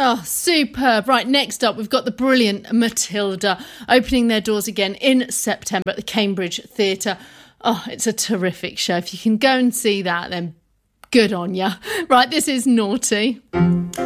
Oh, superb. Right, next up, we've got the brilliant Matilda opening their doors again in September at the Cambridge Theatre. Oh, it's a terrific show. If you can go and see that, then good on ya. Right, this is Naughty.